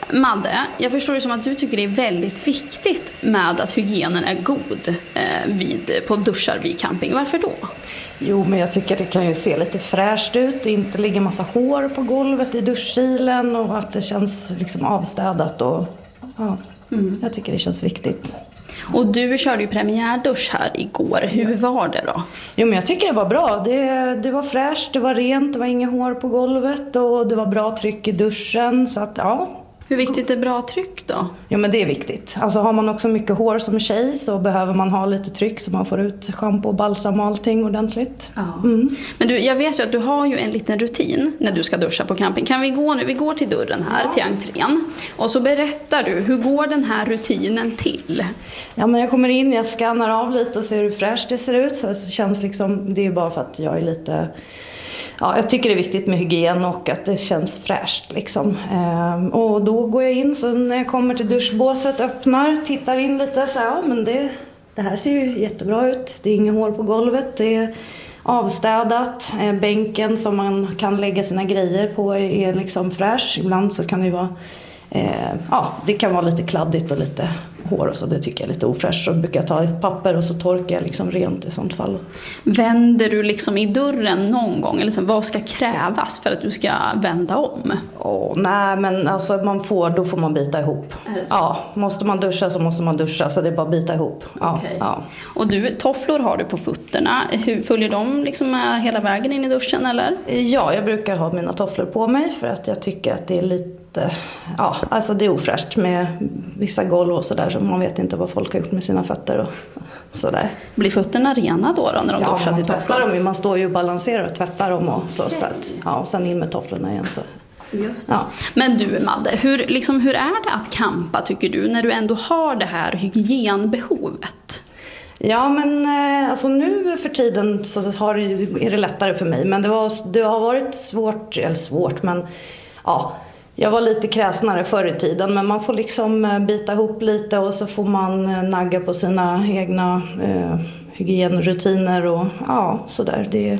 Madde, jag förstår det som att du tycker det är väldigt viktigt med att hygienen är god på duschar vid camping. Varför då? Jo, men jag tycker det kan ju se lite fräscht ut. Det inte ligger massa hår på golvet i duschkilen och att det känns liksom avstädat. Jag tycker det känns viktigt. Och du körde ju premiärdusch här igår. Hur var det då? Jo, men jag tycker det var bra. Det var fräscht, det var rent, det var inga hår på golvet och det var bra tryck i duschen. Så att, ja. Hur viktigt är bra tryck då? Jo, men det är viktigt. Alltså har man också mycket hår som tjej så behöver man ha lite tryck så man får ut shampoo, balsam och allting ordentligt. Ja. Men du, jag vet ju att du har ju en liten rutin när du ska duscha på camping. Kan vi gå nu? Vi går till dörren här, till entrén. Och så berättar du, hur går den här rutinen till? Ja, men jag kommer in, jag skannar av lite och ser hur fräscht det ser ut. Så det känns liksom, det är bara för att jag är lite... Ja, jag tycker det är viktigt med hygien och att det känns fräscht liksom. Och då går jag in, så när jag kommer till duschbåset, öppnar, tittar in lite så ja, men det här ser ju jättebra ut. Det är inga hår på golvet, det är avstädat. Bänken som man kan lägga sina grejer på är liksom fräsch. Ibland så kan det vara det kan vara lite kladdigt och lite hår och så, det tycker jag är lite ofräscht. Så brukar jag ta papper och så torkar jag liksom rent i sånt fall. Vänder du liksom i dörren någon gång? Eller så, vad ska krävas för att du ska vända om? Nej, men alltså då får man bita ihop. Ja, måste man duscha så måste man duscha, så det är bara att bita ihop. Okay. Ja. Och du, tofflor har du på fötterna. Hur följer de liksom hela vägen in i duschen eller? Ja, jag brukar ha mina tofflor på mig för att jag tycker att det är lite, alltså det är ofräscht med vissa golv och sådär, så man vet inte vad folk har gjort med sina fötter och sådär. Blir fötterna rena då när de duschas i tofflor? Man står ju och balanserar och tvättar dem och så, så att, och sen in med tofflorna igen så. Just. Ja. Men du Madde, hur är det att campa tycker du när du ändå har det här hygienbehovet? Ja, men alltså nu för tiden så är det lättare för mig, men det har varit svårt, men ja, jag var lite kräsnare förr i tiden, men man får liksom bita ihop lite och så får man nagga på sina egna hygienrutiner och sådär.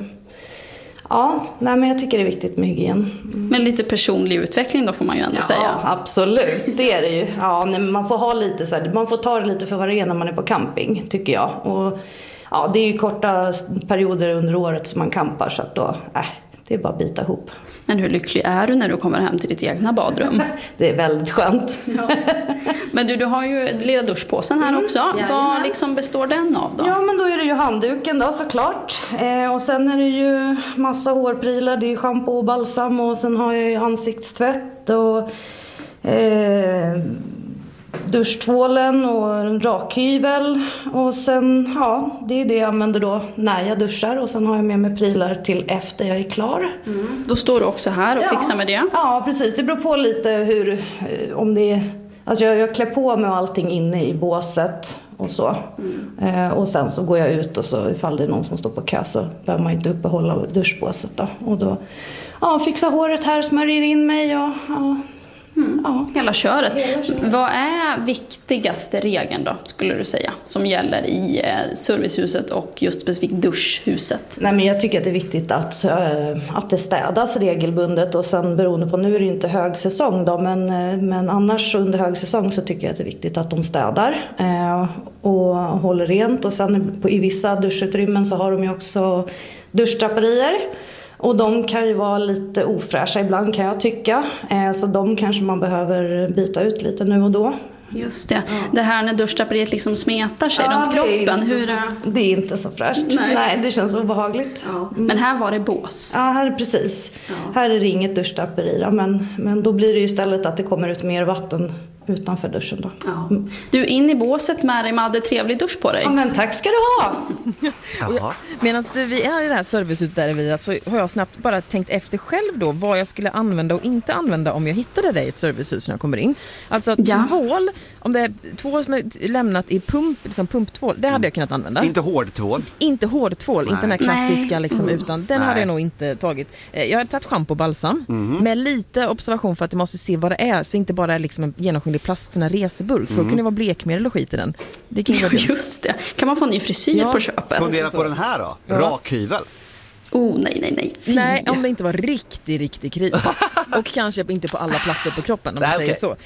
Men jag tycker det är viktigt med hygien. Men lite personlig utveckling då får man ju ändå säga. Ja, absolut. Det är det ju. Ja, man får ha lite så här, man får ta det lite för vad det är när man är på camping, tycker jag. Och det är ju korta perioder under året som man campar, så att då det är bara att bita ihop. Men hur lycklig är du när du kommer hem till ditt egna badrum? Det är väldigt skönt. Ja. Men du har ju lilla duschpåsen här också. Vad liksom består den av då? Ja, men då är det ju handduken då såklart. Och sen är det ju massa hårprylar. Det är ju shampoo och balsam och sen har jag ju ansiktstvätt och duschtvålen och en rakhyvel. Och sen, det är det jag använder då när jag duschar. Och sen har jag med mig prylar till efter jag är klar. Då står du också här och fixar med det? Ja, precis. Det beror på lite om det är... Alltså jag klär på mig allting inne i båset och så. Och sen så går jag ut och så ifall det är någon som står på kö så behöver man inte uppehålla duschbåset då. Och då fixar håret här, smörjer in mig och... Hela köret. Vad är viktigaste regeln då, skulle du säga, som gäller i servicehuset och just specifikt duschhuset? Nej, men jag tycker att det är viktigt att det städas regelbundet, och sen beroende på, nu är det inte högsäsong då, men annars under högsäsong så tycker jag att det är viktigt att de städar och håller rent. Och sen i vissa duschutrymmen så har de ju också duschdraperier. Och de kan ju vara lite ofräscha ibland, kan jag tycka. Så de kanske man behöver byta ut lite nu och då. Just det. Det här när duschdraperiet liksom smetar sig runt kroppen. Det är inte så fräscht. Nej, det känns obehagligt. Ja. Men här var det bås. Ja, här är precis. Ja. Här är det inget duschdraperi. Men då blir det ju istället att det kommer ut mer vatten utanför duschen då. Ja. Du, in i båset med dig, Madde, trevlig dusch på dig. Ja, men tack ska du ha. Medan vi är i det här servicehuset där vi, så har jag snabbt bara tänkt efter själv då vad jag skulle använda och inte använda om jag hittade dig i ett servicehus när jag kommer in. Alltså tvål, om det är tvål som är lämnat i pumptvål, det hade jag kunnat använda. Inte hårdtvål. Inte den här klassiska liksom, utan den hade jag nog inte tagit. Jag hade tagit shampoo och balsam med lite observation för att jag måste se vad det är, så inte bara är liksom en genomskinlig plast, sån här reseburk, för då kan det vara blekmedel och skit i den. Det kan vara just det. Kan man få en ny frisyr på köpet? Fundera på den här då. Rakhyvel. Nej. Nej, om det inte var riktig kris. Och kanske inte på alla platser på kroppen, om man säger så.